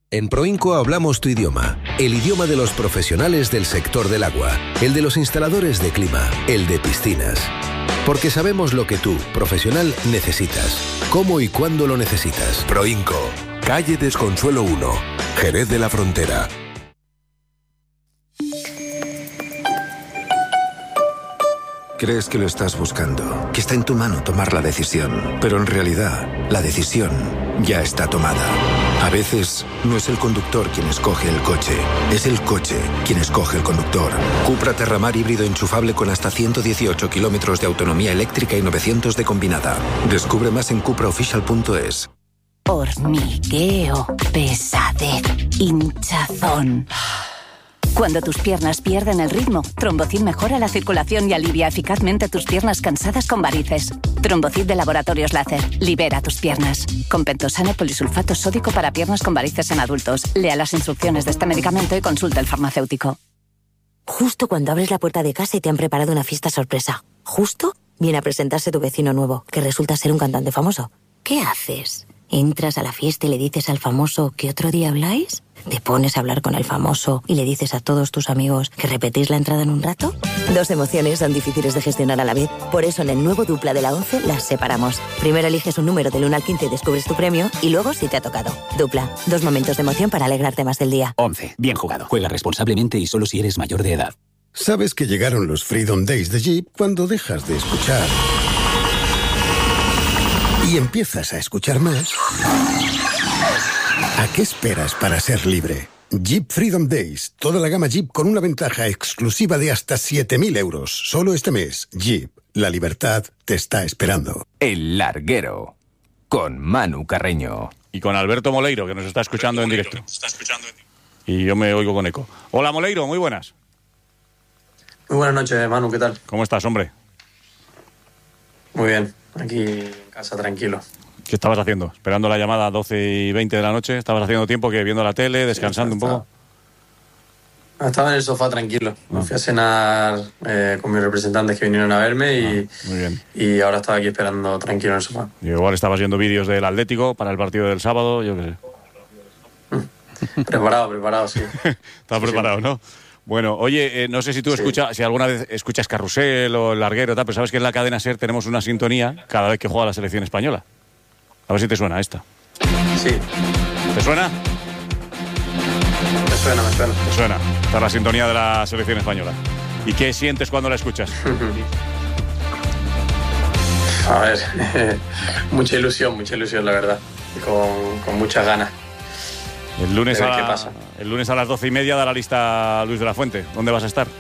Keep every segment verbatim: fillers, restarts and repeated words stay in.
En Proinco hablamos tu idioma, el idioma de los profesionales del sector del agua, el de los instaladores de clima, el de piscinas. Porque sabemos lo que tú, profesional, necesitas, cómo y cuándo lo necesitas. Proinco, calle Desconsuelo uno, Jerez de la Frontera. Crees que lo estás buscando, que está en tu mano tomar la decisión, pero en realidad, la decisión ya está tomada. A veces, no es el conductor quien escoge el coche, es el coche quien escoge el conductor. Cupra Terramar híbrido enchufable con hasta ciento dieciocho kilómetros de autonomía eléctrica y novecientos de combinada. Descubre más en cupra oficial punto es. Hormigueo, pesadez, hinchazón. Cuando tus piernas pierden el ritmo, Trombocid mejora la circulación y alivia eficazmente tus piernas cansadas con varices. Trombocid de Laboratorios Láser. Libera tus piernas. Con Pentosane polisulfato sódico para piernas con varices en adultos. Lea las instrucciones de este medicamento y consulta al farmacéutico. Justo cuando abres la puerta de casa y te han preparado una fiesta sorpresa. Justo viene a presentarse tu vecino nuevo, que resulta ser un cantante famoso. ¿Qué haces? ¿Entras a la fiesta y le dices al famoso que otro día habláis? ¿Te pones a hablar con el famoso y le dices a todos tus amigos que repetís la entrada en un rato? Dos emociones son difíciles de gestionar a la vez. Por eso en el nuevo Dupla de la once las separamos. Primero eliges un número del uno al quince y descubres tu premio, y luego si te ha tocado. Dupla, dos momentos de emoción para alegrarte más del día. once. Bien jugado. Juega responsablemente y solo si eres mayor de edad. ¿Sabes que llegaron los Freedom Days de Jeep cuando dejas de escuchar y empiezas a escuchar más? ¿A qué esperas para ser libre? Jeep Freedom Days. Toda la gama Jeep con una ventaja exclusiva de hasta siete mil euros. Solo este mes. Jeep. La libertad te está esperando. El Larguero. Con Manu Carreño. Y con Alberto Moleiro, que nos está escuchando en directo. Y yo me oigo con eco. Hola, Moleiro. Muy buenas. Muy buenas noches, Manu. ¿Qué tal? ¿Cómo estás, hombre? Muy bien. Aquí en casa, tranquilo. ¿Qué estabas haciendo? ¿Esperando la llamada a doce y veinte de la noche? ¿Estabas haciendo tiempo que viendo la tele, descansando sí, un poco? Estaba en el sofá tranquilo. Me fui a cenar eh, con mis representantes que vinieron a verme y, ah, muy bien. y ahora estaba aquí esperando tranquilo en el sofá. Y igual estabas viendo vídeos del Atlético para el partido del sábado, yo qué sé. preparado, preparado, sí. Estás sí, preparado, sí. ¿no? Bueno, oye, eh, no sé si tú sí. escuchas, si alguna vez escuchas Carrusel o El Larguero, tal, pero sabes que en la cadena SER tenemos una sintonía cada vez que juega la selección española. A ver si te suena esta. Sí. ¿Te suena? Me suena, me suena. ¿Te suena? Está la sintonía de la selección española. ¿Y qué sientes cuando la escuchas? A ver, eh, mucha ilusión, mucha ilusión, la verdad. Y con, con muchas ganas. El lunes, de ver a la, qué pasa. el lunes a las doce y media da la lista Luis de la Fuente. ¿Dónde vas a estar?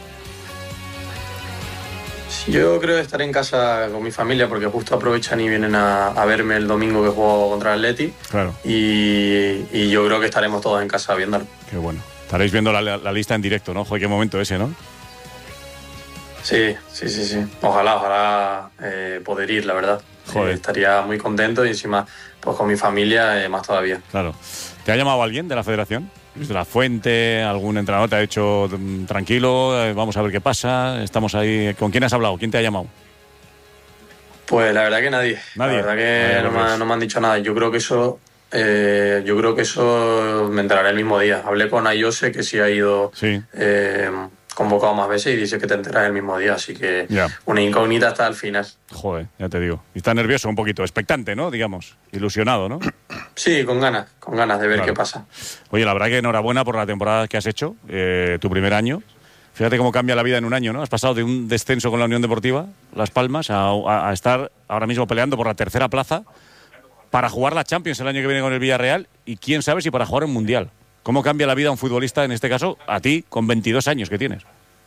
Yo creo que estaré en casa con mi familia porque justo aprovechan y vienen a, a verme el domingo que juego contra el Atleti. Claro. Y, y yo creo que estaremos todos en casa viéndolo. Qué bueno. Estaréis viendo la, la lista en directo, ¿no? Joder, qué momento ese, ¿no? Sí, sí, sí, sí. Ojalá, ojalá eh, poder ir, la verdad. Joder. Eh, estaría muy contento y encima, pues con mi familia, eh, más todavía. Claro. ¿Te ha llamado alguien de la federación? ¿De la Fuente? ¿Algún entrenador te ha dicho tranquilo, eh, vamos a ver qué pasa? Estamos ahí. ¿Con quién has hablado? ¿Quién te ha llamado? Pues la verdad que nadie. ¿Nadie? La verdad que nadie no, me, no me han dicho nada. Yo creo que eso eh, yo creo que eso me enteraré el mismo día. Hablé con Ayose, que sí ha ido sí. Eh, convocado más veces y dice que te enteras el mismo día. Así que ya. Una incógnita hasta el final. Joder, ya te digo. Y está nervioso un poquito, expectante, ¿no? Digamos, ilusionado, ¿no? Sí, con ganas, con ganas de ver claro. qué pasa. Oye, la verdad que enhorabuena por la temporada que has hecho, eh, tu primer año. Fíjate cómo cambia la vida en un año, ¿no? Has pasado de un descenso con la Unión Deportiva Las Palmas a, a, a estar ahora mismo peleando por la tercera plaza para jugar la Champions el año que viene con el Villarreal y quién sabe si para jugar un Mundial. ¿Cómo cambia la vida a un futbolista, en este caso, a ti, con veintidós años que tienes?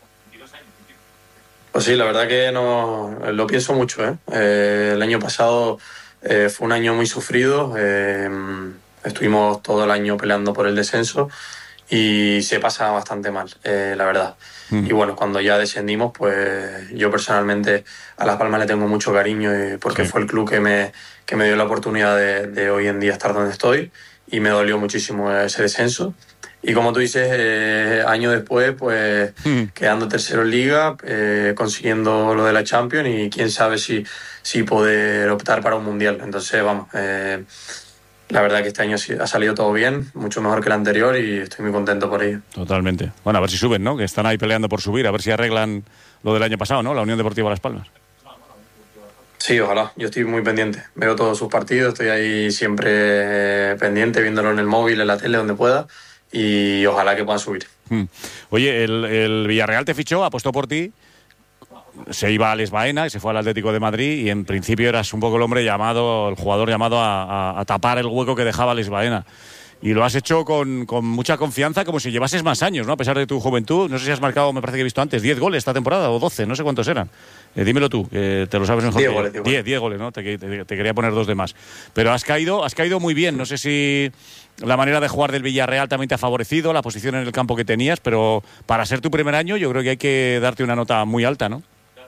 Pues sí, la verdad que no lo pienso mucho, ¿eh? Eh, el año pasado eh, fue un año muy sufrido. Eh, estuvimos todo el año peleando por el descenso y se pasa bastante mal, eh, la verdad. Mm. Y bueno, cuando ya descendimos, pues yo personalmente a Las Palmas le tengo mucho cariño eh, porque sí. fue el club que me, que me dio la oportunidad de, de hoy en día estar donde estoy y me dolió muchísimo ese descenso. Y como tú dices, eh, años después, pues mm. quedando tercero en Liga, eh, consiguiendo lo de la Champions y quién sabe si, si poder optar para un Mundial. Entonces, vamos, eh, la verdad que este año sí ha salido todo bien, mucho mejor que el anterior y estoy muy contento por ello. Totalmente. Bueno, a ver si suben, ¿no? Que están ahí peleando por subir, a ver si arreglan lo del año pasado, ¿no? La Unión Deportiva Las Palmas. Sí, ojalá. Yo estoy muy pendiente. Veo todos sus partidos, estoy ahí siempre pendiente, viéndolo en el móvil, en la tele, donde pueda, y ojalá que puedan subir. Hmm. Oye, el, el Villarreal te fichó, apostó por ti. Se iba a Alex Baena, que se fue al Atlético de Madrid, y en principio eras un poco el hombre llamado, el jugador llamado a, a, a tapar el hueco que dejaba Alex Baena. Y lo has hecho con, con mucha confianza, como si llevases más años, ¿no? A pesar de tu juventud. No sé si has marcado, me parece que he visto antes, diez goles esta temporada, o doce, no sé cuántos eran. Eh, dímelo tú, eh, te lo sabes mejor. diez goles, diez, diez goles, ¿no? Te, te, te quería poner dos de más. Pero has caído, has caído muy bien. No sé si la manera de jugar del Villarreal también te ha favorecido, la posición en el campo que tenías, pero para ser tu primer año yo creo que hay que darte una nota muy alta, ¿no?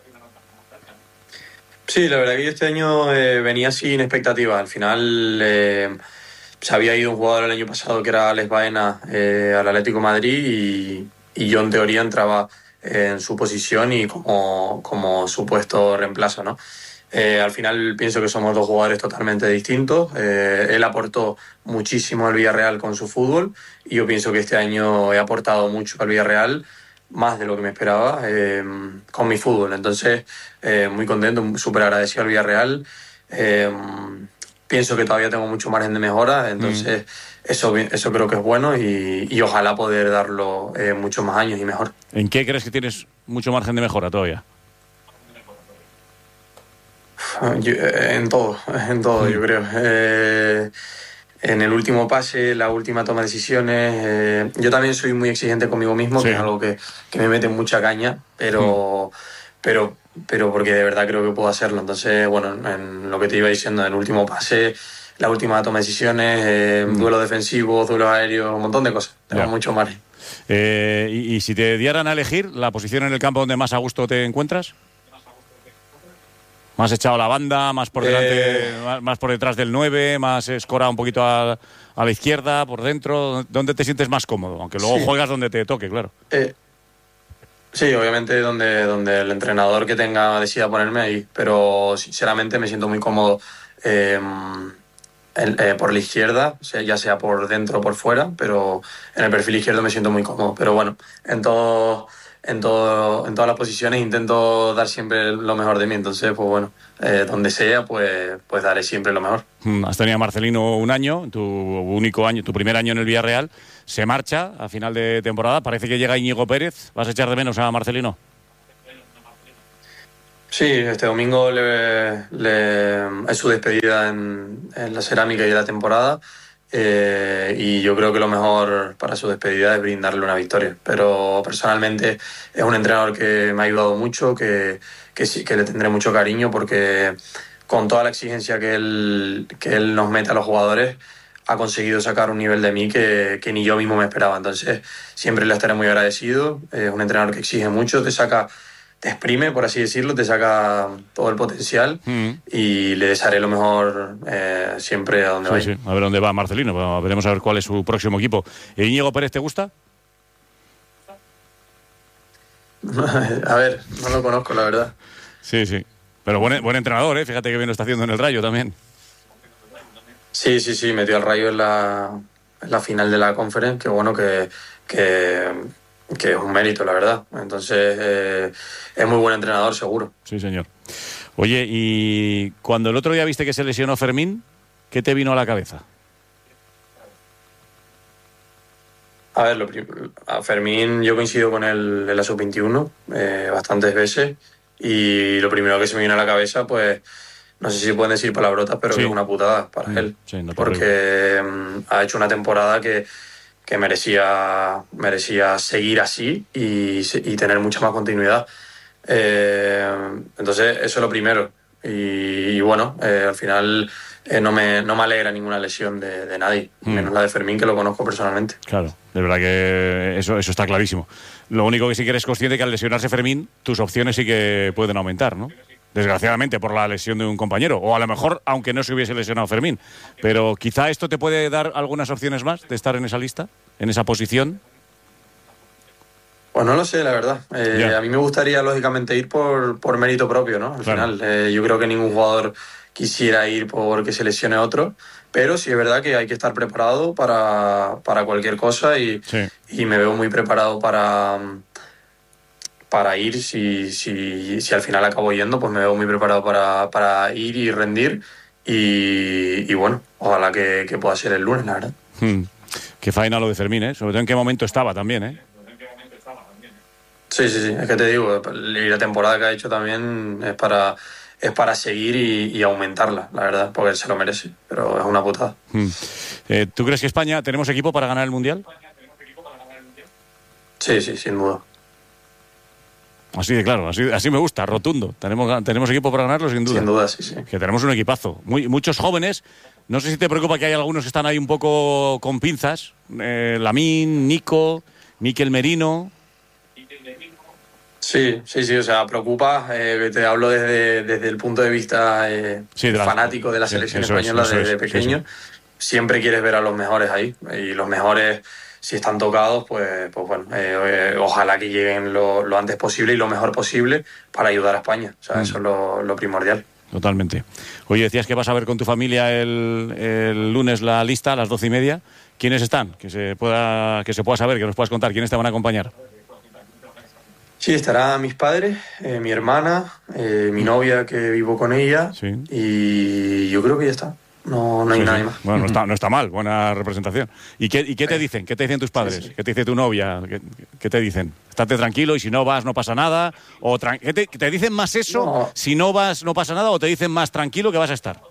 Sí, la verdad que yo este año eh, venía sin expectativas. Al final eh, se había ido un jugador el año pasado que era Alex Baena eh, al Atlético de Madrid y, y yo en teoría entraba eh, en su posición y como, como supuesto reemplazo, ¿no? Eh, al final pienso que somos dos jugadores totalmente distintos. Eh, él aportó muchísimo al Villarreal con su fútbol y yo pienso que este año he aportado mucho al Villarreal, más de lo que me esperaba, eh, con mi fútbol. Entonces, eh, muy contento, súper agradecido al Villarreal. Eh, pienso que todavía tengo mucho margen de mejora, entonces mm. eso, eso creo que es bueno y, y ojalá poder darlo eh, muchos más años y mejor. ¿En qué crees que tienes mucho margen de mejora todavía? Yo, en todo, en todo, mm. yo creo. Eh, En el último pase, la última toma de decisiones. Eh, yo también soy muy exigente conmigo mismo, sí. que es algo que, que me mete mucha caña, pero, mm. pero, pero porque de verdad creo que puedo hacerlo. Entonces, bueno, en lo que te iba diciendo, en el último pase, la última toma de decisiones, eh, mm. duelos defensivos, duelos aéreos, un montón de cosas. Tengo yeah. mucho margen. Eh, y, y si te dieran a elegir la posición en el campo donde más a gusto te encuentras? ¿Más echado a la banda, más por delante, eh, más, más por detrás del nueve, más escorado un poquito a, a la izquierda, por dentro? ¿Dónde te sientes más cómodo? Aunque luego sí. juegas donde te toque, claro. Eh, sí, obviamente donde, donde el entrenador que tenga decida ponerme ahí, pero sinceramente me siento muy cómodo eh, en, eh, por la izquierda, ya sea por dentro o por fuera, pero en el perfil izquierdo me siento muy cómodo. Pero bueno, en todo... En, todo, en todas las posiciones intento dar siempre lo mejor de mí, entonces pues bueno, eh, donde sea pues, pues daré siempre lo mejor. Has tenido a Marcelino un año, tu único año, tu primer año en el Villarreal, se marcha a final de temporada, parece que llega Íñigo Pérez. ¿Vas a echar de menos a Marcelino? Sí, este domingo le, le, es su despedida en, en la cerámica y de la temporada. Eh, y yo creo que lo mejor para su despedida es brindarle una victoria, pero personalmente es un entrenador que me ha ayudado mucho, que, que sí, que le tendré mucho cariño porque con toda la exigencia que él, que él nos mete a los jugadores ha conseguido sacar un nivel de mí que, que ni yo mismo me esperaba, entonces siempre le estaré muy agradecido. Es un entrenador que exige mucho, te saca, te exprime, por así decirlo, te saca todo el potencial mm. y le desearé lo mejor eh, siempre a donde sí, vaya. Sí. A ver dónde va Marcelino, bueno, veremos a ver cuál es su próximo equipo. ¿Íñigo Pérez te gusta? A ver, no lo conozco, la verdad. Sí, sí. Pero buen, buen entrenador, ¿eh? Fíjate que bien lo está haciendo en el Rayo también. Sí, sí, sí, metió al Rayo en la, en la final de la Conference, que bueno, que... que que es un mérito, la verdad. Entonces, eh, es muy buen entrenador, seguro. Sí, señor. Oye, y cuando el otro día viste que se lesionó Fermín, ¿qué te vino a la cabeza? A ver, lo a Fermín yo coincido con él en la sub veintiuno eh, bastantes veces y lo primero que se me vino a la cabeza, pues, no sé si pueden decir palabrotas, pero sí. que es una putada para mm, él. Sí, no porque um, ha hecho una temporada que que merecía, merecía seguir así y, y tener mucha más continuidad. Eh, entonces, eso es lo primero. Y, y bueno, eh, al final eh, no, me, no me alegra ninguna lesión de, de nadie, mm. menos la de Fermín, que lo conozco personalmente. Claro, de verdad que eso, eso está clarísimo. Lo único que sí que eres consciente que al lesionarse Fermín, tus opciones sí que pueden aumentar, ¿no? Desgraciadamente por la lesión de un compañero, o a lo mejor aunque no se hubiese lesionado Fermín, pero quizá esto te puede dar algunas opciones más de estar en esa lista, en esa posición. Pues no lo sé, la verdad. Eh, a mí me gustaría lógicamente ir por, por mérito propio, ¿no? Al claro. final, eh, yo creo que ningún jugador quisiera ir porque se lesione otro, pero sí es verdad que hay que estar preparado para, para cualquier cosa y, sí. y me veo muy preparado para, para ir. Si, si, si al final acabo yendo, pues me veo muy preparado para, para ir y rendir. Y, y bueno, ojalá que, que pueda ser el lunes, la verdad. Hmm. Qué faena lo de Fermín, ¿eh? Sobre todo en qué momento estaba también, ¿eh? Sí, sí, sí. Es que te digo, y la temporada que ha hecho también es para, es para seguir y, y aumentarla, la verdad, porque él se lo merece. Pero es una putada. Hmm. Eh, ¿Tú crees que España tenemos equipo para ganar el Mundial? Sí, sí, sin duda. Así de claro, así, así me gusta, rotundo. Tenemos, tenemos equipo para ganarlo, sin duda. Sin duda, sí, sí. Que tenemos un equipazo. Muy, muchos jóvenes. No sé si te preocupa que hay algunos que están ahí un poco con pinzas. Eh, Lamín, Nico, Mikel Merino. Sí, sí, sí. O sea, preocupa. Eh, te hablo desde, desde el punto de vista eh, sí, de la, fanático de la selección sí, española es, desde es, pequeño. Sí, sí. Siempre quieres ver a los mejores ahí. Y los mejores... Si están tocados, pues, pues bueno, eh, eh, ojalá que lleguen lo, lo antes posible y lo mejor posible para ayudar a España. O sea, mm. eso es lo, lo primordial. Totalmente. Oye, decías que vas a ver con tu familia el, el lunes la lista a las doce y media. ¿Quiénes están? Que se pueda, que se pueda saber, que nos puedas contar. ¿Quiénes te van a acompañar? Sí, estarán mis padres, eh, mi hermana, eh, mi novia que vivo con ella. Sí. Y yo creo que ya está. No, no hay sí, nadie sí. más. Bueno, no está, no está mal, buena representación. ¿Y qué, y qué te dicen? ¿Qué te dicen tus padres? Sí, sí. ¿Qué te dice tu novia? ¿Qué, qué te dicen? Estate tranquilo y si no vas no pasa nada. O tra- ¿qué te, ¿Te dicen más eso? No. Si no vas no pasa nada, o te dicen más tranquilo que vas a estar.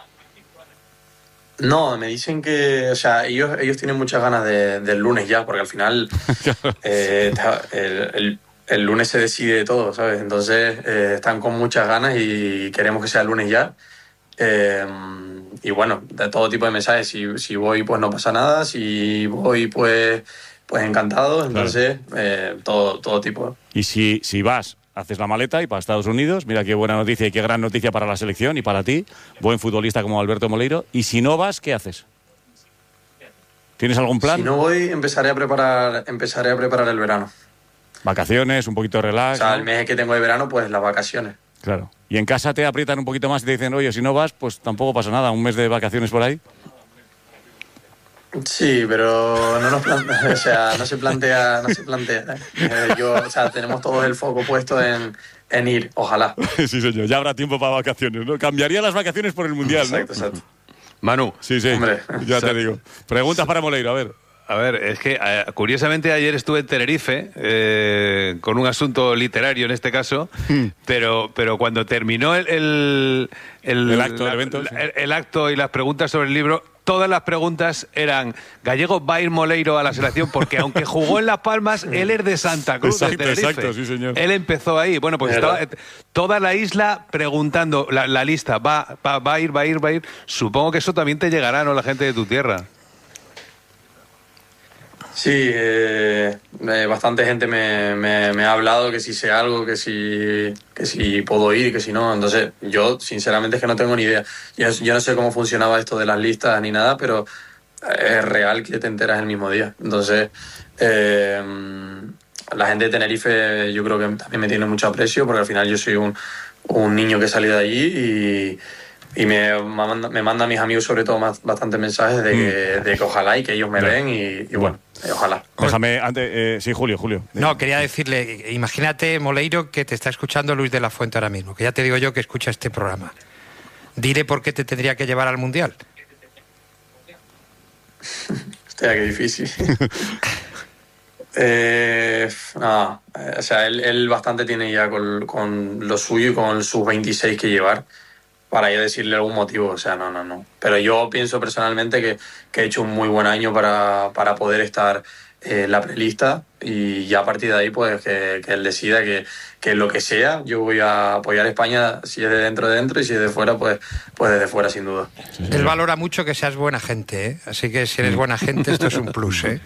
No, me dicen que, o sea, ellos, ellos tienen muchas ganas de, del lunes ya, porque al final eh, el, el, el lunes se decide todo, ¿sabes? Entonces eh, están con muchas ganas y queremos que sea el lunes ya. Eh, y bueno, de todo tipo de mensajes. Si, si voy, pues no pasa nada. Si voy, pues, pues encantado. Entonces, claro. eh, todo, todo tipo. Y si, si vas, haces la maleta y para Estados Unidos, mira qué buena noticia y qué gran noticia para la selección y para ti, buen futbolista como Alberto Moleiro. Y si no vas, ¿qué haces? ¿Tienes algún plan? Si no voy, empezaré a preparar, empezaré a preparar el verano. Vacaciones, un poquito de relax. O sea, ¿no? El mes que tengo de verano, pues las vacaciones. Claro. ¿Y en casa te aprietan un poquito más y te dicen, oye, si no vas, pues tampoco pasa nada, un mes de vacaciones por ahí? Sí, pero no nos plantea, o sea, no se plantea, no se plantea. Eh, yo, o sea, tenemos todos el foco puesto en, en ir, ojalá. Sí, señor, ya habrá tiempo para vacaciones, ¿no? Cambiaría las vacaciones por el Mundial, ¿no? Exacto, exacto. Manu. Sí, sí, hombre, ya te digo. Preguntas para Moleiro, a ver. A ver, es que eh, curiosamente ayer estuve en Tenerife eh, con un asunto literario en este caso, pero pero cuando terminó el el, el, el acto, la, el evento, la, sí. el, el acto y las preguntas sobre el libro, todas las preguntas eran: ¿Gallego va a ir Moleiro a la selección? Porque aunque jugó en Las Palmas, él es de Santa Cruz, exacto, de Tenerife. Exacto, sí, señor. Él empezó ahí. Bueno, pues estaba toda la isla preguntando, la, la lista, va, va, va a ir, va a ir, va a ir. Supongo que eso también te llegará, ¿no? La gente de tu tierra. Sí, eh, eh, bastante gente me, me, me ha hablado que si sé algo, que si, que si puedo ir, que si no. Entonces, yo sinceramente es que no tengo ni idea. Yo, yo no sé cómo funcionaba esto de las listas ni nada, pero es real que te enteras el mismo día. Entonces, eh, la gente de Tenerife yo creo que también me tiene mucho aprecio, porque al final yo soy un, un niño que he salido de allí y... Y me manda, me manda a mis amigos sobre todo más, bastantes mensajes de que, mm. de que ojalá y que ellos me ya. ven y, y bueno, eh, ojalá. Déjame, antes, eh, sí, Julio, Julio. No, quería decirle, imagínate, Moleiro, que te está escuchando Luis de la Fuente ahora mismo, que ya te digo yo que escucha este programa. Dile por qué te tendría que llevar al Mundial. Hostia, qué difícil. eh, no, o sea, él, él bastante tiene ya con, con lo suyo y con sus veintiséis que llevar para yo decirle algún motivo, o sea, no, no, no. Pero yo pienso personalmente que, que he hecho un muy buen año para, para poder estar en eh, la prelista y ya a partir de ahí, pues, que, que él decida que, que lo que sea, yo voy a apoyar a España, si es de dentro, de dentro, y si es de fuera, pues, pues desde fuera, sin duda. Sí, sí. Él valora mucho que seas buena gente, ¿eh? Así que si eres buena gente, esto es un plus, ¿eh?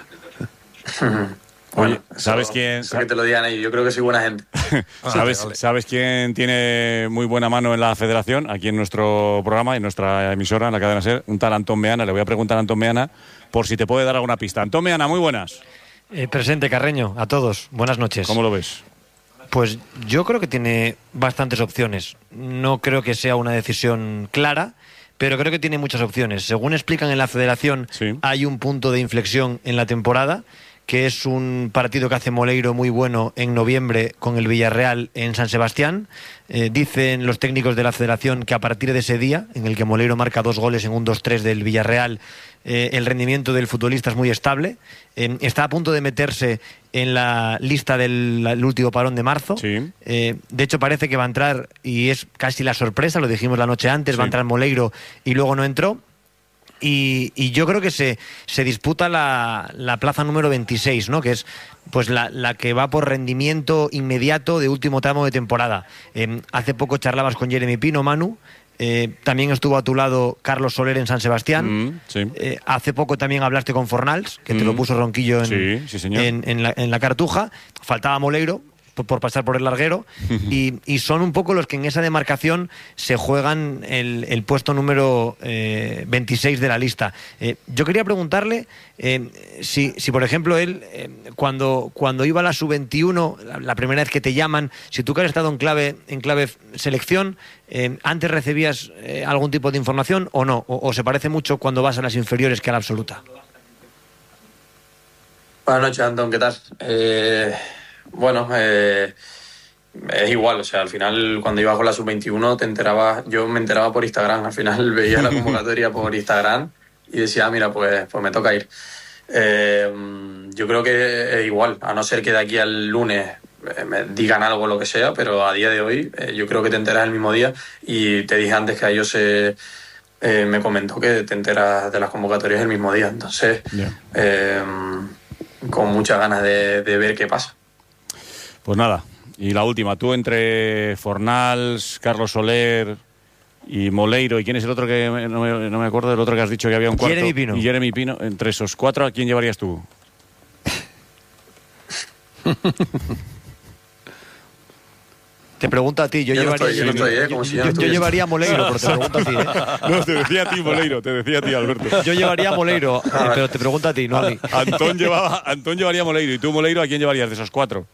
Bueno, Oye, ¿sabes eso, quién? Eso que te lo digan ellos, yo creo que soy buena gente. ¿Sabes, vale, vale. ¿Sabes quién tiene muy buena mano en la federación? Aquí en nuestro programa, en nuestra emisora, en la cadena SER, un tal Antón Meana. Le voy a preguntar a Antón Meana por si te puede dar alguna pista. Antón Meana, muy buenas. Eh, presente, Carreño, a todos. Buenas noches. ¿Cómo lo ves? Pues yo creo que tiene bastantes opciones. No creo que sea una decisión clara, pero creo que tiene muchas opciones. Según explican en la Federación, sí. hay un punto de inflexión en la temporada, que es un partido que hace Moleiro muy bueno en noviembre con el Villarreal en San Sebastián. Eh, dicen los técnicos de la Federación que a partir de ese día, en el que Moleiro marca dos goles en un dos tres del Villarreal, eh, el rendimiento del futbolista es muy estable. Eh, está a punto de meterse en la lista del el último parón de marzo. Sí. Eh, de hecho, parece que va a entrar, y es casi la sorpresa, lo dijimos la noche antes, sí. va a entrar Moleiro y luego no entró. Y, y yo creo que se, se disputa la, la plaza número veintiséis, ¿no? Que es pues la, la que va por rendimiento inmediato de último tramo de temporada. Eh, hace poco charlabas con Jeremy Pino, Manu. Eh, también estuvo a tu lado Carlos Soler en San Sebastián. Mm, sí. eh, hace poco también hablaste con Fornals, que mm. te lo puso Ronquillo en, sí, sí, señor. en, en, la, en la Cartuja. Faltaba Moleiro por, por pasar por el larguero. y, y son un poco los que en esa demarcación se juegan el, el puesto número eh, veintiséis de la lista. Eh, yo quería preguntarle eh, si, si, por ejemplo, él, eh, cuando, cuando iba a la sub veintiuno, la, la primera vez que te llaman, si tú que has estado en clave, en clave selección, eh, ¿antes recibías eh, algún tipo de información o no? O, ¿O se parece mucho cuando vas a las inferiores que a la absoluta? Buenas noches, Antón, ¿qué tal? Eh... Bueno, eh, es igual, o sea, al final cuando iba con la sub veintiuno te enterabas, yo me enteraba por Instagram, al final veía la convocatoria por Instagram y decía, ah, mira, pues, pues me toca ir. Eh, yo creo que es igual, a no ser que de aquí al lunes me digan algo o lo que sea, pero a día de hoy eh, yo creo que te enteras el mismo día y te dije antes que a ellos se, eh, me comentó que te enteras de las convocatorias el mismo día, entonces yeah. eh, con muchas ganas de, de ver qué pasa. Pues nada, y la última, tú entre Fornals, Carlos Soler y Moleiro, ¿y quién es el otro que no me, no me acuerdo del otro que has dicho que había un cuarto? Jeremy Pino. Y Jeremy Pino, entre esos cuatro, ¿a quién llevarías tú? Te pregunto a ti, yo, yo llevaría... No estoy, yo, no estoy, ¿eh? Como si yo, yo, yo llevaría a Moleiro, pero te pregunto a ti, ¿eh? No, te decía a ti, Moleiro, te decía a ti, Alberto. Yo llevaría a Moleiro, eh, pero te pregunto a ti, no a mí. Antón, llevaba, Antón llevaría a Moleiro, y tú, Moleiro, ¿a quién llevarías de esos cuatro?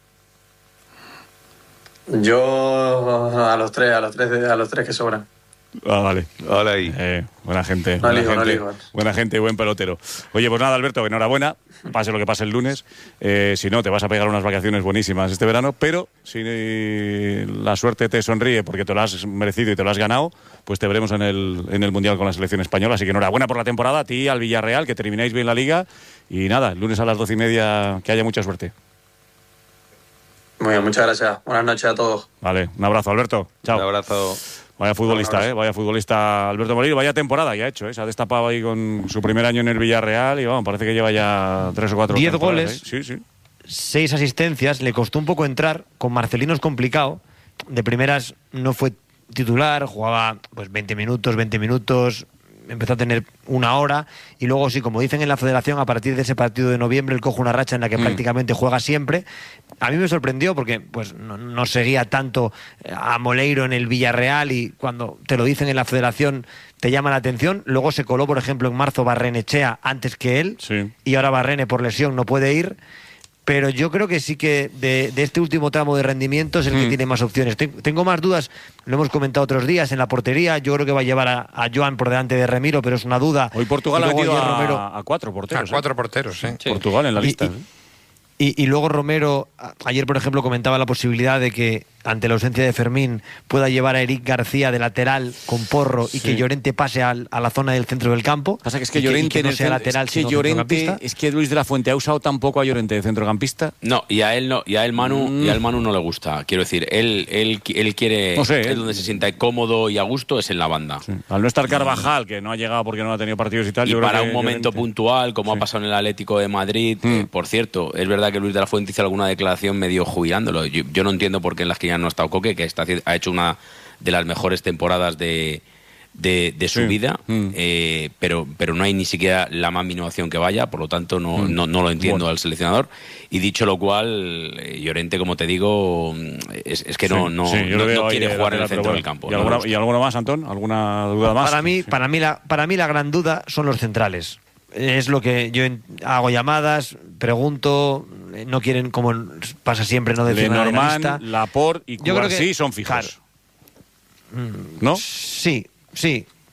Yo a los tres, a los tres, a los tres que sobran. Ah, vale. Hola ahí. Eh, buena gente. No buena, ligo, gente no ligo. buena gente y buen pelotero. Oye, pues nada, Alberto, enhorabuena. Pase lo que pase el lunes. Eh, si no, te vas a pegar unas vacaciones buenísimas este verano, pero si la suerte te sonríe porque te lo has merecido y te lo has ganado, pues te veremos en el, en el Mundial con la selección española. Así que enhorabuena por la temporada, a ti, al Villarreal, que termináis bien la Liga. Y nada, el lunes a las doce y media, que haya mucha suerte. Muy bien, muchas gracias. Buenas noches a todos. Vale, un abrazo, Alberto. Chao. Un abrazo. Vaya futbolista, ¿eh? Vaya futbolista Alberto Moleiro. Vaya temporada ya ha hecho, ¿eh? Se ha destapado ahí con su primer año en el Villarreal y vamos, parece que lleva ya tres o cuatro. Diez goles, ¿eh? Sí, sí. Seis asistencias. Le costó un poco entrar. Con Marcelino es complicado. De primeras no fue titular, jugaba pues veinte minutos, veinte minutos. Empezó a tener una hora y luego sí, como dicen en la Federación, a partir de ese partido de noviembre él coge una racha en la que mm. prácticamente juega siempre. A mí me sorprendió porque pues no, no seguía tanto a Moleiro en el Villarreal y cuando te lo dicen en la Federación te llama la atención. Luego se coló, por ejemplo, en marzo Barrenechea antes que él sí. y ahora Barrene por lesión no puede ir. Pero yo creo que sí que de, de este último tramo de rendimiento es el mm. que tiene más opciones. Tengo más dudas, lo hemos comentado otros días, en la portería. Yo creo que va a llevar a, a Joan por delante de Remiro, pero es una duda. Hoy Portugal ha metido a, Romero, a cuatro porteros. A cuatro porteros, ¿eh? Sí. Portugal en la lista. Y, y, y, y luego Romero, ayer por ejemplo comentaba la posibilidad de que ante la ausencia de Fermín pueda llevar a Eric García de lateral con Porro sí. y que Llorente pase al, a la zona del centro del campo. Pasa que es que Llorente que, que no sea lateral, es que sino Llorente, es que Luis de la Fuente ha usado tampoco a Llorente de centrocampista. No, y a él no, y a él Manu, mm. y a él Manu no le gusta. Quiero decir, él él, él quiere no sé, es ¿eh? donde se sienta cómodo y a gusto es en la banda. Sí. Al no estar Carvajal, que no ha llegado porque no ha tenido partidos y tal. Y yo para creo un que momento Llorente... puntual, como sí. ha pasado en el Atlético de Madrid, mm. eh, por cierto, es verdad que Luis de la Fuente hizo alguna declaración medio jubilándolo. Yo, yo no entiendo por qué en las que ya no ha estado Coque, que está, ha hecho una de las mejores temporadas de, de, de su sí. vida, mm. eh, pero, pero no hay ni siquiera la más mínima opción que vaya, por lo tanto no, mm. no, no lo entiendo bueno. al seleccionador. Y dicho lo cual, eh, Llorente, como te digo, es, es que sí. no, no, sí, no, no quiere jugar en el centro bueno. del campo. ¿Y, no alguna, ¿Y alguno más, Antón? ¿Alguna duda más? Para mí, para mí, la, para mí la gran duda son los centrales. Es lo que yo hago llamadas, pregunto, no quieren, como pasa siempre, no decir nada de la lista. Laporte y Cubarsí son fijos. Claro. ¿No? Sí, sí.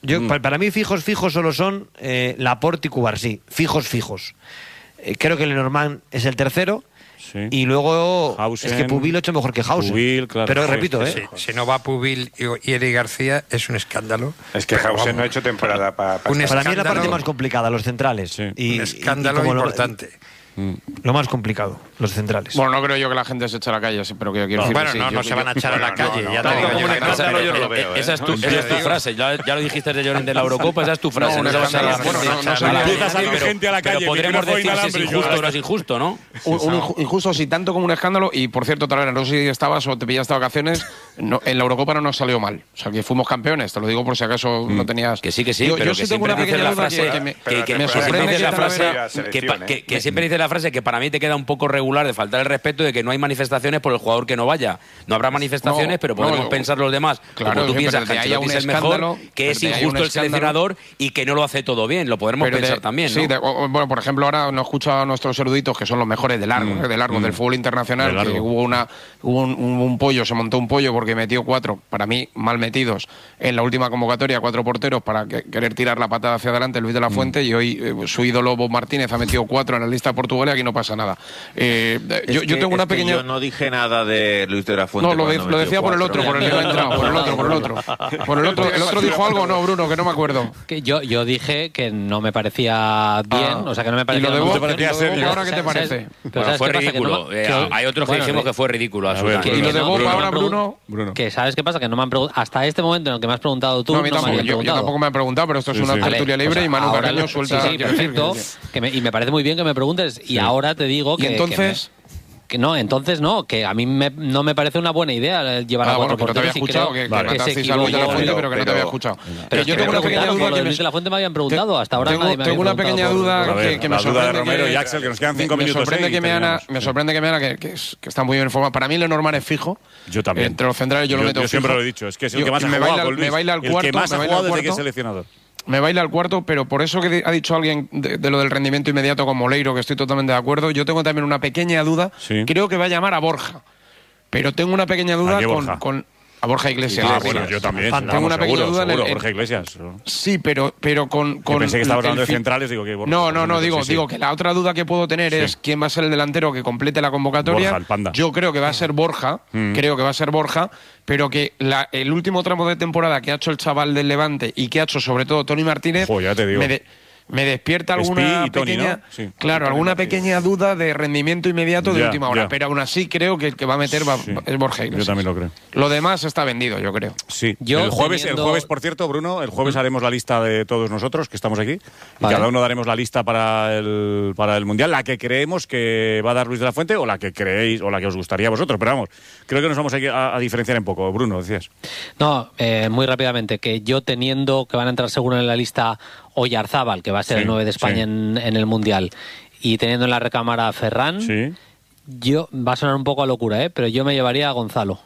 Yo, mm. Para mí fijos, fijos solo son eh, Laporte y Cubarsí. Fijos, fijos. Eh, creo que Lenormand es el tercero. Sí. Y luego Hausen, es que Pubil lo ha hecho mejor que Hausen. Pubil, claro, pero sí, repito, ¿eh? Sí, si no va Pubil y Eric García es un escándalo. Es que Hausen vamos, no ha hecho temporada para... Pa para mí es la parte más complicada, los centrales. Sí. Y, un escándalo y, y importante. Lo, lo más complicado, los centrales. Bueno, no creo yo que la gente se eche a la calle, pero que quiero no, decir bueno, sí, no, yo, no yo, se van a echar a la calle. No, no, ya no, te digo no, yo. no, escándalo yo no lo veo. Esa es tu, esa es tu frase. Ya, ya lo dijiste de Llorente de la Eurocopa, esa es tu frase. No, no, no, no, bueno, no, no, no empieza a salir gente a la calle. Pero podremos decir si es injusto o no es injusto, ¿no? Un, un injusto, sí, tanto como un escándalo. Y por cierto, Talavera, no sé si estabas o te pillaste de vacaciones. No, en la Eurocopa no nos salió mal. O sea, que fuimos campeones. Te lo digo por si acaso mm. no tenías. Que sí, que sí. Yo, pero yo que sí tengo una pequeña duda que me, que, que me sorprende la frase. Que, que siempre dice la frase que para mí te queda un poco regular de faltar el respeto de que no hay manifestaciones por el jugador que no vaya. No habrá manifestaciones, no, pero podemos no, pensar los demás. Claro, como tú piensas que Ancelotti es el mejor, que es injusto el seleccionador y que no lo hace todo bien. Lo podremos pero pensar de, también, ¿no? Sí, de, bueno, por ejemplo, ahora nos escucha a nuestros eruditos que son los mejores de largo, mm. eh, de largo, mm. del fútbol internacional, de que hubo una hubo un, un, un pollo, se montó un pollo porque metió cuatro, para mí, mal metidos, en la última convocatoria, cuatro porteros para que, querer tirar la patada hacia adelante Luis de la Fuente, mm. y hoy eh, su ídolo Bob Martínez ha metido cuatro en la lista de Portugal y aquí no pasa nada. Eh, yo, que, yo tengo una pequeña... Yo no dije nada de Luis de la Fuente. No, lo, de, lo decía por el otro, por el que no ha entrado, por el otro, por el otro. Por el otro, ¿el otro dijo algo o no, Bruno? Que no me acuerdo. Que yo, yo dije que no me parecía bien, ah, o sea, que no me parecía... ¿Y lo de Bob, parecía ser, ¿y ahora qué te parece? Bueno, fue ridículo. Que no, eh, hay otros que bueno, dijimos que fue ridículo. ¿Y lo de Bob ahora, Bruno? Que ¿sabes qué pasa? Que no me han preguntado... Hasta este momento en el que me has preguntado tú, no, no me yo, yo tampoco me han preguntado, pero esto es una tertulia libre y Manu Carreño suelta... Sí, perfecto. Y me parece muy bien que me preguntes. Y ahora te digo que... ¿Y entonces...? Que no, entonces no, que a mí me, no me parece una buena idea llevar ah, a cuatro bueno, porteros. Que no te había escuchado, que, vale. que, que se equivocó, de la Fuente, pero que no te había escuchado. Pero, pero yo tengo una pequeña duda que me... de la Fuente me habían preguntado, hasta ahora tengo, nadie me Tengo una pequeña duda por... que, que me sorprende. La duda de Romero y Axel, que nos quedan cinco me, minutos. Me sorprende, que me, Ana, me sorprende que me Ana, que, que, es, que está muy bien informado. Para mí Lenormand es fijo. Yo también. Entre los centrales yo lo meto fijo. Yo siempre lo he dicho, es que es el que más ha jugado, me baila al cuarto. El que más ha jugado desde que es seleccionador. Me baila al cuarto, pero por eso que ha dicho alguien de, de lo del rendimiento inmediato con Moleiro, que estoy totalmente de acuerdo, yo tengo también una pequeña duda. Sí. Creo que va a llamar a Borja. Pero tengo una pequeña duda con, con a Borja Iglesias. Ah, bueno, yo también. Tengo vamos, una pequeña seguro, duda seguro, en el, Borja Iglesias. Sí, pero, pero con, con... Yo pensé que estaba hablando de centrales, digo que Borja. No, no, no, digo, sí, sí. digo que la otra duda que puedo tener sí. es quién va a ser el delantero que complete la convocatoria. Borja, el Panda. Yo creo que va a ser Borja, mm. creo que va a ser Borja, pero que la, el último tramo de temporada que ha hecho el chaval del Levante y que ha hecho sobre todo Toni Martínez... Jo, ya te digo. Me de, Me despierta alguna y Tony, pequeña, ¿no? Sí. claro, alguna pequeña duda de rendimiento inmediato de ya, última hora, ya. pero aún así creo que el que va a meter va, sí. es Borja Iglesias. Yo también lo creo. Lo demás está vendido, yo creo. Sí. Yo el jueves, teniendo... el jueves, por cierto, Bruno, el jueves haremos la lista de todos nosotros que estamos aquí y vale. cada uno daremos la lista para el para el mundial, la que creemos que va a dar Luis de la Fuente o la que creéis o la que os gustaría a vosotros, pero vamos, creo que nos vamos a, a diferenciar un poco. Bruno, decías. No, eh, muy rápidamente, que yo teniendo que van a entrar seguro en la lista Oyarzábal, que va a ser sí, el nueve de España sí. en, en el Mundial, y teniendo en la recámara a Ferran, sí. yo va a sonar un poco a locura, ¿eh? pero yo me llevaría a Gonzalo,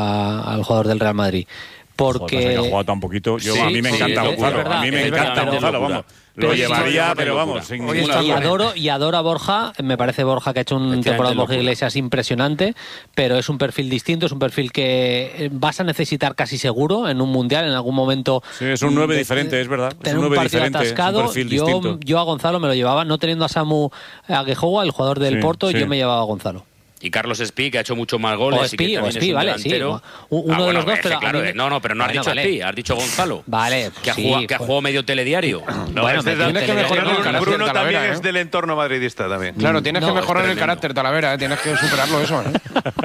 a, al jugador del Real Madrid. Porque Joder, que ha jugado tan poquito. Yo, sí, a mí me sí, encanta es, Gonzalo. es verdad, a mí me encanta verdad, Gonzalo, vamos. Lo pero llevaría, sí, pero vamos, sin y, y adoro y adoro a Borja. Me parece Borja que ha hecho un temporada Borja Iglesias impresionante, pero es un perfil distinto, es un perfil que vas a necesitar casi seguro en un mundial en algún momento. Sí, es un nueve de, diferente, es verdad. Tener es un nueve un partido diferente, atascado. Es un perfil yo, distinto. yo a Gonzalo me lo llevaba, no teniendo a Samu Aguejoa, el jugador del sí, Porto, sí. yo me llevaba a Gonzalo. Y Carlos Espí, que ha hecho muchos más goles. O Espí, o Espí, vale, sí. Uno ah, de bueno, los dos, pero... Claro, me... No, no, pero no bueno, has dicho vale. Espí, has dicho Gonzalo. Vale, que ha sí, jugado, que ha pues... jugado medio telediario. No, bueno, este tienes que mejorar el carácter. Bruno Talavera, también ¿eh? es del entorno madridista también. Claro, tienes no, que mejorar el carácter, Talavera, ¿eh? Tienes que superarlo eso, ¿eh?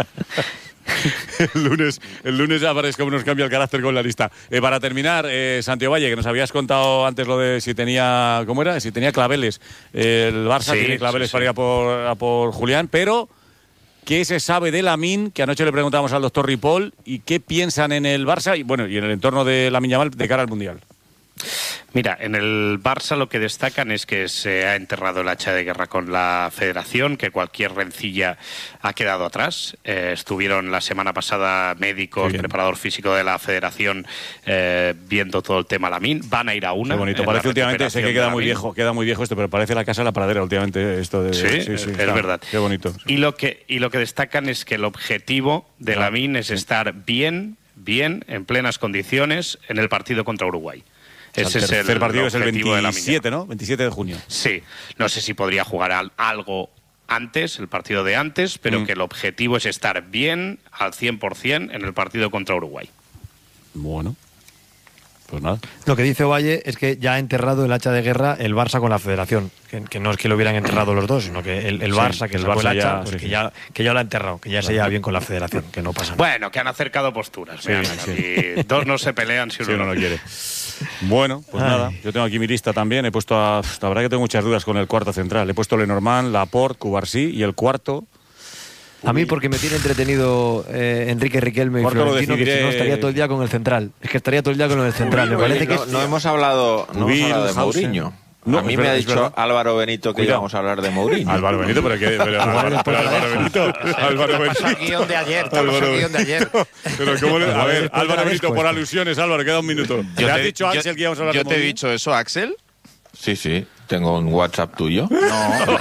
el lunes el lunes ya veréis cómo nos cambia el carácter con la lista. Eh, para terminar, eh, Santiago Valle, que nos habías contado antes lo de si tenía, ¿cómo era? Si tenía claveles. Eh, el Barça sí, tiene claveles sí, para sí. ir a por, a por Julián, pero ¿qué se sabe de Lamine? Que anoche le preguntamos al doctor Ripoll y qué piensan en el Barça y bueno y en el entorno de Lamine Yamal de cara al Mundial. Mira, en el Barça lo que destacan es que se ha enterrado el hacha de guerra con la Federación, que cualquier rencilla ha quedado atrás. Eh, estuvieron la semana pasada médicos, preparador físico de la Federación eh, viendo todo el tema Lamine. Van a ir a una. Qué bonito. Parece últimamente, sé que queda muy viejo, queda muy viejo esto, pero parece la casa de la pradera últimamente esto de. Sí, sí, sí es claro, verdad. Qué bonito. Sí. Y lo que y lo que destacan es que el objetivo de claro. Lamine es estar bien, bien, en plenas condiciones en el partido contra Uruguay. Ese el es tercer el partido es el objetivo de la veintisiete, ¿no? veintisiete de junio. Sí, no sé si podría jugar al, algo antes, el partido de antes, pero Mm. que el objetivo es estar bien al cien por cien en el partido contra Uruguay. Bueno, pues nada. Lo que dice Ovalle es que ya ha enterrado el hacha de guerra el Barça con la Federación. Que, que no es que lo hubieran enterrado los dos, sino que el, el Sí, Barça, que el sacó el Barça hacha, ya- pues sí, que, sí. ya, que ya lo ha enterrado, que ya se lleva bien con la Federación, que no pasa nada. Bueno, que han acercado posturas. Sí, vean, sí. aquí dos no se pelean si uno, Si uno no quiere. Bueno, pues Ay. nada, yo tengo aquí mi lista también. He puesto a. La verdad que tengo muchas dudas con el cuarto central. He puesto Lenormand, Laporte, Cubarsí y el cuarto. A mí porque me tiene entretenido eh, Enrique Riquelme y Cuarto lo Florentino, que si decidiré- no estaría todo el día con el central. Es que estaría todo el día con el central. Me parece que no, no hemos hablado, no hemos Will, hablado de Hausen. Mourinho. No, a mí es me verdad, ha es dicho verdad. Álvaro Benito que Cuidado. íbamos a hablar de Mourinho. Álvaro Benito, pero que. Pero, Álvaro, pero Álvaro Benito. Álvaro Benito. Pasó el guión de ayer, te pasó Álvaro el guión de ayer. Pero ¿cómo le- a ver, Después de Álvaro la Benito, por respuesta. alusiones, Álvaro, queda un minuto. ¿Te has dicho Axel que íbamos a hablar yo de te he Mourinho? dicho eso, Axel. Sí, sí. Tengo un WhatsApp tuyo. No.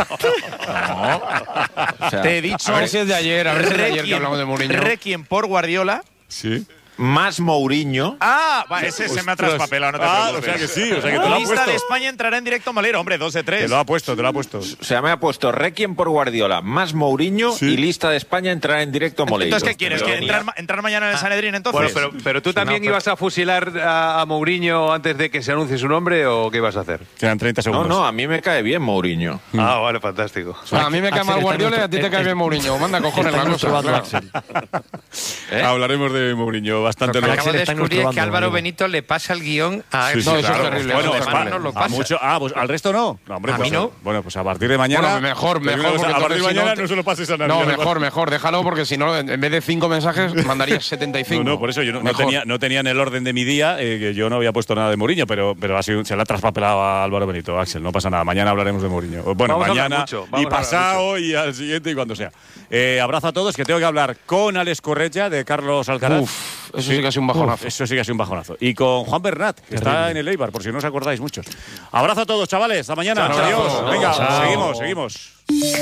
O sea, Te he dicho. A ver si es de ayer, a ver si es de ayer que Requiem- hablamos de Mourinho. Requiem por Guardiola. Sí. más Mourinho. Ah, va, ese se me ha Ostras. traspapelado, no te Ah, preocupes. o sea que sí, o sea que te lo ha Lista puesto. de España entrará en directo Malero, hombre, dos de tres. Te lo ha puesto, te lo ha puesto. O sea, me ha puesto Requiem por Guardiola, más Mourinho y lista de España entrará en directo Moleiro. Entonces, ¿qué quieres? ¿Que entrar, ma- entrar mañana en el Sanedrín entonces? Bueno, pero, pero tú también ibas a fusilar a, a Mourinho antes de que se anuncie su nombre o qué ibas a hacer? Quedan treinta No, no, a mí me cae bien Mourinho. Ah, vale, fantástico. A mí me cae mal Guardiola y a ti te cae bien Mourinho. Manda cojones la cosa. claro. ¿Eh? Hablaremos de Mourinho bastante. Lo que luego. acabo de descubrir es que Álvaro Benito le pasa el guión a Sí, sí, No, claro. eso es terrible. Bueno, Eso es es pa- no lo a pasa. mucho- ah, pues al resto no. No, hombre, A pues, mí no. Bueno, pues a partir de mañana. Bueno, mejor, Pero mejor. una cosa, porque a partir de entonces, si mañana no, no se lo pases a nadie. No, ya lo mejor, mejor. Déjalo porque si no, en vez de cinco mensajes, mandarías setenta y cinco. No, no, por eso yo no, no Mejor. tenía, no tenía en el orden de mi día eh, que yo no había puesto nada de Mourinho, pero, pero ha sido, se le ha traspapelado a Álvaro Benito, Axel. No pasa nada. Mañana hablaremos de Mourinho. Bueno, Vamos a hablar mañana mucho, y vamos a hablar pasado y al siguiente y cuando sea. Eh, abrazo a todos, que tengo que hablar con Alex Correia de Carlos Alcaraz. Uf, eso sí que ha sido un bajonazo. Uf, eso sí que ha sido un bajonazo. Y con Juan Bernat, que está en el Eibar, por si no os acordáis muchos. Abrazo a todos, chavales. Hasta mañana. Chao, Adiós. chao. Venga, Chao. seguimos, seguimos.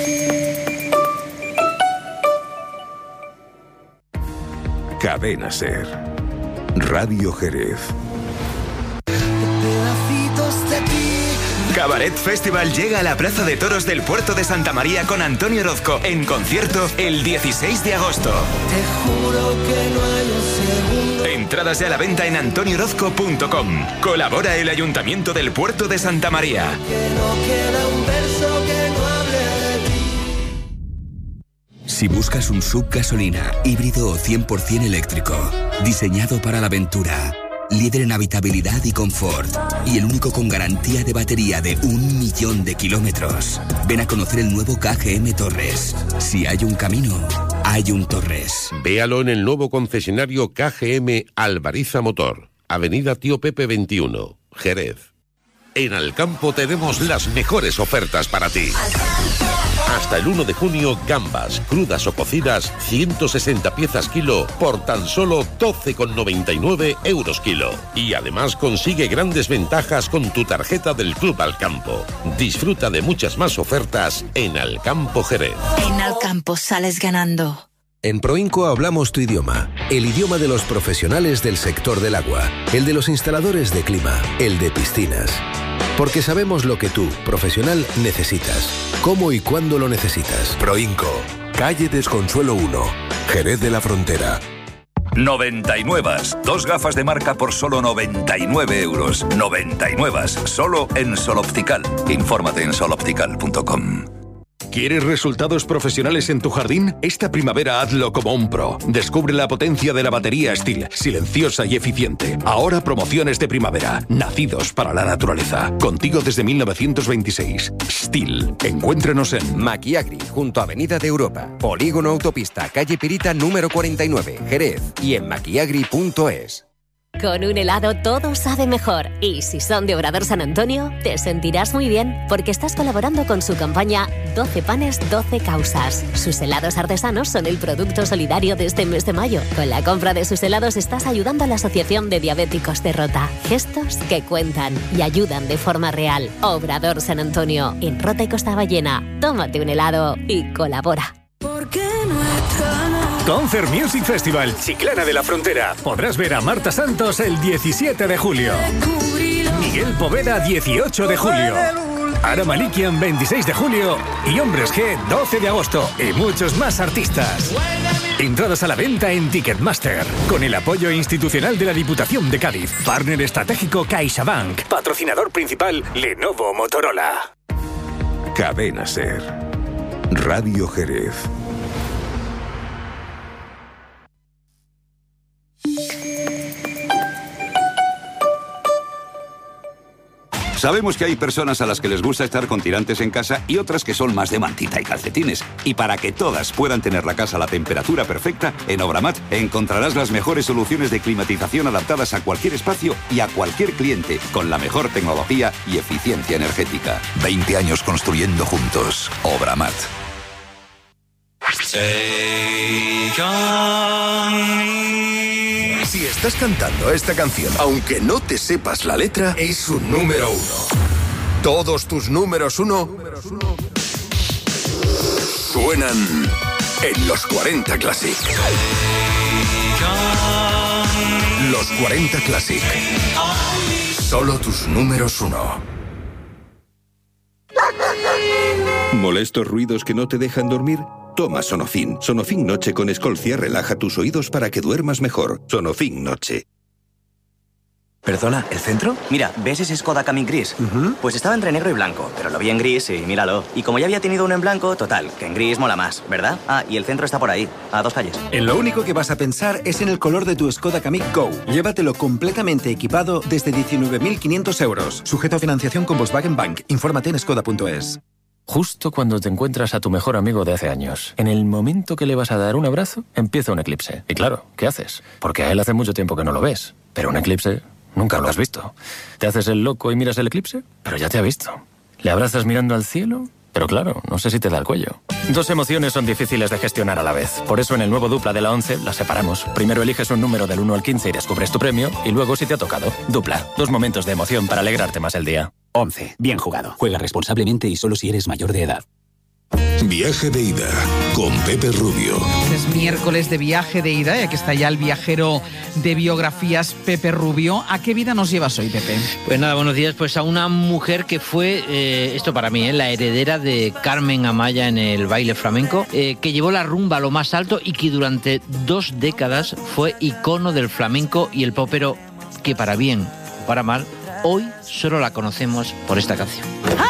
Cadena Ser. Radio Jerez. Cabaret Festival llega a la Plaza de Toros del Puerto de Santa María con Antonio Orozco en concierto el dieciséis de agosto. Te juro que no hay un segundo. Entradas ya a la venta en antonio orozco punto com. Colabora el Ayuntamiento del Puerto de Santa María. Que no queda un verso que no hable de ti. Si buscas un sub gasolina, híbrido o cien por ciento eléctrico, diseñado para la aventura, líder en habitabilidad y confort, y el único con garantía de batería de un millón de kilómetros, ven a conocer el nuevo K G M Torres. Si hay un camino, hay un Torres. Véalo en el nuevo concesionario K G M Alvariza Motor, Avenida Tío Pepe veintiuno, Jerez. En Alcampo tenemos las mejores ofertas para ti. Hasta el uno de junio, gambas, crudas o cocidas, ciento sesenta piezas kilo por tan solo doce con noventa y nueve euros kilo. Y además consigue grandes ventajas con tu tarjeta del Club Alcampo. Disfruta de muchas más ofertas en Alcampo Jerez. En Alcampo sales ganando. En Proinco hablamos tu idioma, el idioma de los profesionales del sector del agua, el de los instaladores de clima, el de piscinas. Porque sabemos lo que tú, profesional, necesitas, cómo y cuándo lo necesitas. Proinco, calle Desconsuelo uno, Jerez de la Frontera. noventa y nueve. Dos gafas de marca por solo noventa y nueve euros. noventa y nueve. Solo en Sol Optical. Infórmate en sol optical punto com. ¿Quieres resultados profesionales en tu jardín? Esta primavera hazlo como un pro. Descubre la potencia de la batería Stihl, silenciosa y eficiente. Ahora promociones de primavera, nacidos para la naturaleza. Contigo desde mil novecientos veintiséis. Stihl. Encuéntranos en Maquiagri, junto a Avenida de Europa. Polígono Autopista, calle Pirita número cuarenta y nueve, Jerez. Y en maquiagri punto es. Con un helado todo sabe mejor. Y si son de Obrador San Antonio, te sentirás muy bien, porque estás colaborando con su campaña doce panes, doce causas. Sus helados artesanos son el producto solidario de este mes de mayo. Con la compra de sus helados estás ayudando a la Asociación de Diabéticos de Rota. Gestos que cuentan y ayudan de forma real. Obrador San Antonio, en Rota y Costa Ballena. Tómate un helado y colabora. Porque no es tan Concert Music Festival, Chiclana de la Frontera. Podrás ver a Marta Santos el diecisiete de julio. Miguel Poveda, dieciocho de julio. Ara Malikian, veintiséis de julio. Y Hombres G, doce de agosto. Y muchos más artistas. Entradas a la venta en Ticketmaster. Con el apoyo institucional de la Diputación de Cádiz. Partner estratégico CaixaBank. Patrocinador principal Lenovo Motorola. Cadena Ser. Radio Jerez. Sabemos que hay personas a las que les gusta estar con tirantes en casa y otras que son más de mantita y calcetines. Y para que todas puedan tener la casa a la temperatura perfecta, en Obramat encontrarás las mejores soluciones de climatización adaptadas a cualquier espacio y a cualquier cliente, con la mejor tecnología y eficiencia energética. veinte años construyendo juntos. Obramat. Si estás cantando esta canción, aunque no te sepas la letra, es un número uno. Todos tus números uno suenan en los cuarenta Classic. Los cuarenta Classic. Solo tus números uno. ¿Molestos ruidos que no te dejan dormir? Toma Sonofin. Sonofin Noche con Escolcia relaja tus oídos para que duermas mejor. Sonofin Noche. ¿Perdona, el centro? Mira, ¿ves ese Skoda Kamiq gris? Uh-huh. Pues estaba entre negro y blanco, pero lo vi en gris y míralo. Y como ya había tenido uno en blanco, total, que en gris mola más, ¿verdad? Ah, y el centro está por ahí, a dos calles. En lo único que vas a pensar es en el color de tu Skoda Kamiq Go. Llévatelo completamente equipado desde diecinueve mil quinientos euros. Sujeto a financiación con Volkswagen Bank. Infórmate en skoda punto es. Justo cuando te encuentras a tu mejor amigo de hace años, en el momento que le vas a dar un abrazo, empieza un eclipse. Y claro, ¿qué haces? Porque a él hace mucho tiempo que no lo ves. Pero un eclipse nunca lo has visto. ¿Te haces el loco y miras el eclipse? Pero ya te ha visto. ¿Le abrazas mirando al cielo? Pero claro, no sé si te da el cuello. Dos emociones son difíciles de gestionar a la vez. Por eso en el nuevo Dupla de la once las separamos. Primero eliges un número del uno al quince y descubres tu premio. Y luego si te ha tocado. Dupla. Dos momentos de emoción para alegrarte más el día. once. Bien jugado. Juega responsablemente y solo si eres mayor de edad. Viaje de ida con Pepe Rubio. Es miércoles de viaje de ida y aquí está ya el viajero de biografías Pepe Rubio. ¿A qué vida nos llevas hoy, Pepe? Pues nada, buenos días. Pues a una mujer que fue, eh, esto para mí, eh, la heredera de Carmen Amaya en el baile flamenco, eh, que llevó la rumba a lo más alto y que durante dos décadas fue icono del flamenco y el pop, pero que para bien o para mal, hoy solo la conocemos por esta canción. ¡Ah!